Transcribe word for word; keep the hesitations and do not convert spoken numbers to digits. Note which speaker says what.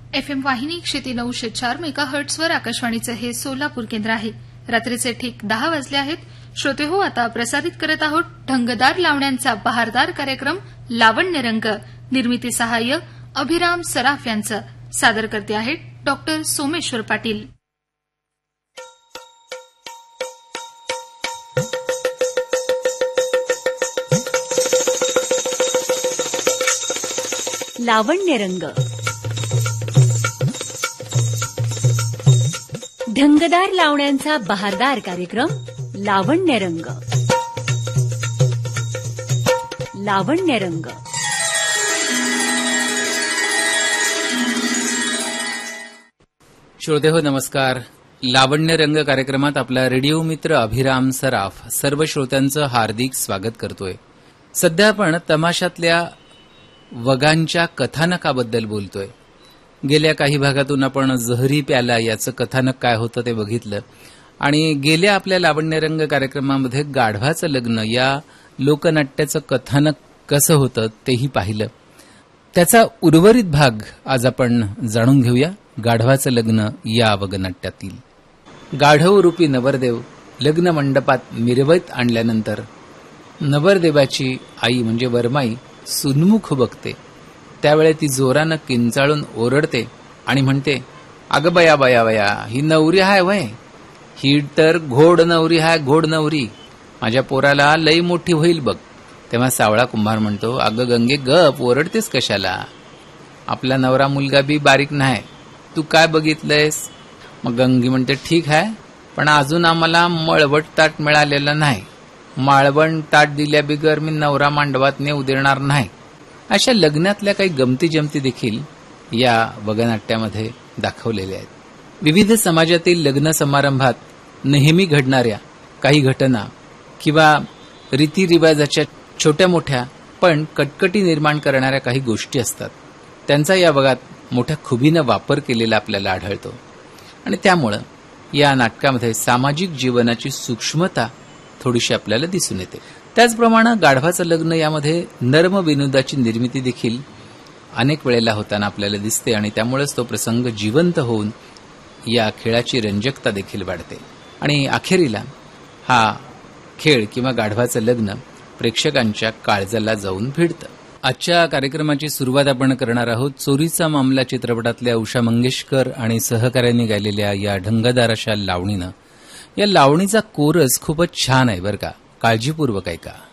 Speaker 1: F M वाहिनी क्षिती नऊशे चार मेगा हर्ट्सवर आकाशवाणीचं हे सोलापूर केंद्र आहे. रात्रीचे ठीक दहा वाजले आहेत. श्रोते हो, आता प्रसारित करत आहोत ढंगदार लावण्यांचा बहारदार कार्यक्रम लावण्य रंग. निर्मिती सहाय्य अभिराम सराफ यांचं. सादर करते आहेत डॉक्टर सोमेश्वर पाटील.
Speaker 2: लावण्य रंग. ढंगदार लावण्यांचा बहारदार कार्यक्रम लावण्य रंग. लावण्य रंग.
Speaker 3: श्रोते हो, नमस्कार. लावण्य रंग कार्यक्रमात आपला रेडिओ मित्र अभिराम सराफ सर्व श्रोत्यांचं हार्दिक स्वागत करतोय. सध्या आपण तमाशातल्या वगांच्या कथानकाबद्दल बोलतोय. गेल्या काही भागातून आपण जहरी प्याला याचं कथानक काय होतं ते बघितलं आणि गेल्या आपल्या लावण्य रंग कार्यक्रमामध्ये गाढवाचं लग्न या लोकनाट्याचं कथानक कसं होतं तेही पाहिलं. त्याचा उर्वरित भाग आज आपण जाणून घेऊया. गाढवाचं लग्न या वगनाट्यातील. गाढव रूपी नवरदेव लग्न मंडपात मिरवत आणल्यानंतर नवरदेवाची आई म्हणजे वरमाई सुन्मुख बघते. त्यावेळी ती जोरानं किंचाळून ओरडते आणि म्हणते, अगं बया बया बया, ही नवरी हाय वय, ही तर घोड नवरी हाय, घोड नवरी. माझ्या पोराला लई मोठी होईल बघ. तेव्हा सावळा कुंभार म्हणतो, अगं गंगे गप, ओरडतेस कशाला? आपला नवरा मुलगा बी बारीक नाही, तू काय बघितलंयस? मग गंगी म्हणते, ठीक आहे, पण अजून आम्हाला मळवट ताट मिळालेलं नाही. माळवण ताट दिल्या बिगर मी नवरा मांडवात नेऊ देणार नाही. अशा लग्नातल्या काही गमती जमती देखील या वगनाट्यामध्ये दाखवलेल्या आहेत. विविध समाजातील लग्न समारंभात नेहमी घडणाऱ्या काही घटना किंवा रीतिरिवाजाच्या छोट्या मोठ्या पण कटकटी निर्माण करणाऱ्या काही गोष्टी असतात. त्यांचा या वगात मोठ्या खुबीनं वापर केलेला आपल्याला आढळतो आणि त्यामुळं या नाटकामध्ये सामाजिक जीवनाची सूक्ष्मता थोडीशी आपल्याला दिसून येते. त्याचप्रमाणे गाढवाचं लग्न यामध्ये नर्म विनोदाची निर्मिती देखील अनेक वेळेला होताना आपल्याला दिसते आणि त्यामुळेच तो प्रसंग जिवंत होऊन या खेळाची रंजकता देखील वाढते आणि अखेरीला हा खेळ किंवा गाढवाचं लग्न प्रेक्षकांच्या काळजाला जाऊन भिडतं. आजच्या कार्यक्रमाची सुरुवात आपण करणार आहोत चोरीचा मामला चित्रपटातल्या उषा मंगेशकर आणि सहकाऱ्यांनी गायलेल्या या ढंगदार अशा लावणीनं. या लावणीचा कोरस खूपच छान आहे बरं का. काळजीपूर्वक ऐका.